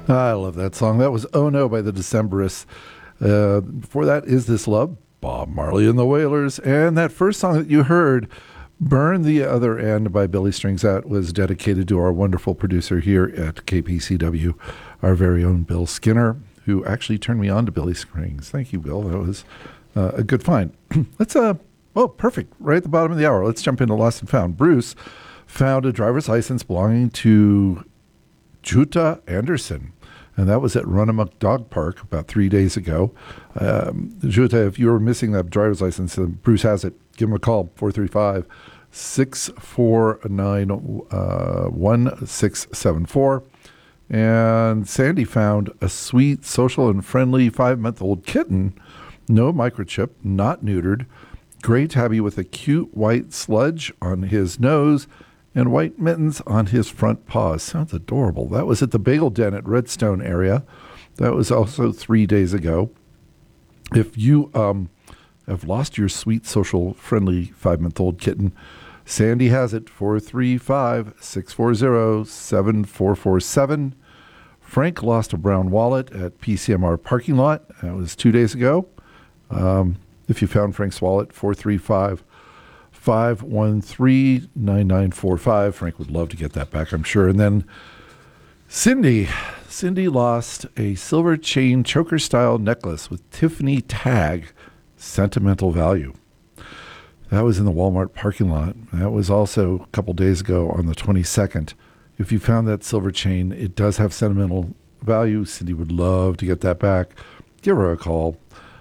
I love that song. That was Oh No by the Decemberists. Before that, Is This Love? Bob Marley and the Wailers. And that first song that you heard, Burn the Other End by Billy Strings, that was dedicated to our wonderful producer here at KPCW, our very own Bill Skinner, who actually turned me on to Billy Strings. Thank you, Bill. That was a good find. Perfect. Right at the bottom of the hour. Let's jump into Lost and Found. Bruce found a driver's license belonging to Jutta Anderson, and that was at Runamuck Dog Park about 3 days ago. Jutta, if you were missing that driver's license, Bruce has it. Give him a call, 435-649-1674. And Sandy found a sweet, social, and friendly 5-month-old kitten, no microchip, not neutered, gray tabby with a cute white sludge on his nose and white mittens on his front paws. Sounds adorable. That was at the Bagel Den at Redstone area. That was also 3 days ago. If you have lost your sweet, social, friendly 5-month-old kitten, Sandy has it, 435-640-7447. Frank lost a brown wallet at PCMR parking lot. That was 2 days ago. If you found Frank's wallet, 435-513-9945. Frank would love to get that back, I'm sure. And then Cindy lost a silver chain choker-style necklace with Tiffany tag, sentimental value. That was in the Walmart parking lot. That was also a couple days ago on the 22nd. If you found that silver chain, it does have sentimental value. Cindy would love to get that back. Give her a call,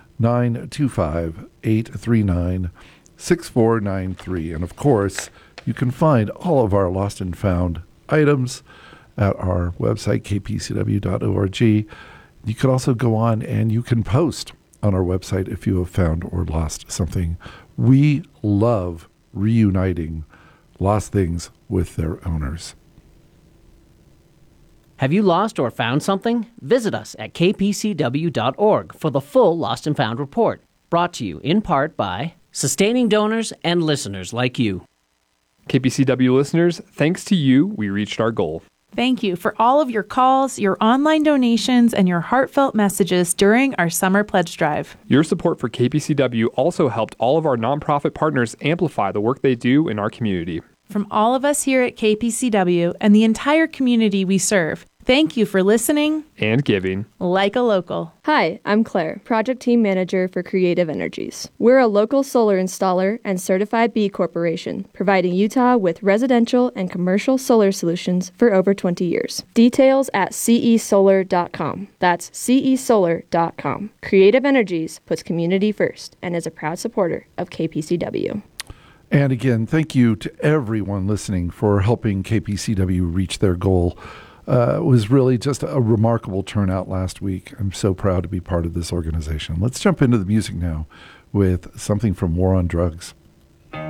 925-839-6493. And of course, you can find all of our lost and found items at our website, kpcw.org. You could also go on and you can post on our website if you have found or lost something. We love reuniting lost things with their owners. Have you lost or found something? Visit us at kpcw.org for the full Lost and Found report, brought to you in part by sustaining donors and listeners like you. KPCW listeners, thanks to you, we reached our goal. Thank you for all of your calls, your online donations, and your heartfelt messages during our summer pledge drive. Your support for KPCW also helped all of our nonprofit partners amplify the work they do in our community. From all of us here at KPCW and the entire community we serve, thank you for listening and giving like a local. Hi, I'm Claire, Project Team Manager for Creative Energies. We're a local solar installer and certified B Corporation, providing Utah with residential and commercial solar solutions for over 20 years. Details at cesolar.com. That's cesolar.com. Creative Energies puts community first and is a proud supporter of KPCW. And again, thank you to everyone listening for helping KPCW reach their goal. It was really just a remarkable turnout last week. I'm so proud to be part of this organization. Let's jump into the music now with something from War on Drugs.